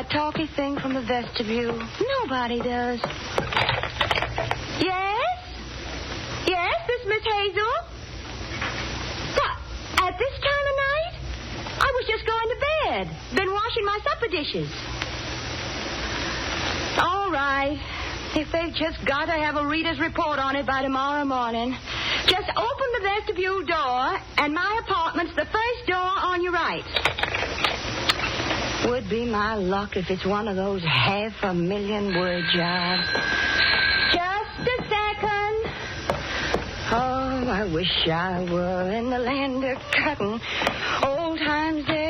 that talky thing from the vestibule. Nobody does. Yes? Yes, this is Miss Hazel? What, at this time of night? I was just going to bed. Been washing my supper dishes. All right. If they've just got to have a reader's report on it by tomorrow morning, just open the vestibule door, and my apartment's the first door on your right. Would be my luck if it's one of those 500,000-word jobs. Just a second. Oh, I wish I were in the land of cotton. Old times there.